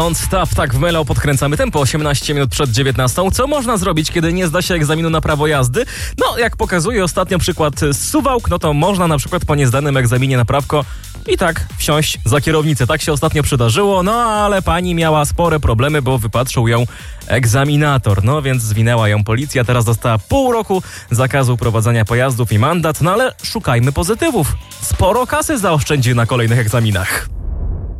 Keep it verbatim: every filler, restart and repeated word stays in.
Non-stop, tak w Melo podkręcamy tempo, osiemnaście minut przed dziewiętnastą. Co można zrobić, kiedy nie zda się egzaminu na prawo jazdy? No, jak pokazuje ostatnio przykład z Suwałk, no to można na przykład po niezdanym egzaminie na prawko i tak wsiąść za kierownicę. Tak się ostatnio przydarzyło, no ale pani miała spore problemy, bo wypatrzył ją egzaminator. No więc zwinęła ją policja, teraz dostała pół roku zakazu prowadzenia pojazdów i mandat, no ale szukajmy pozytywów. Sporo kasy zaoszczędzi na kolejnych egzaminach.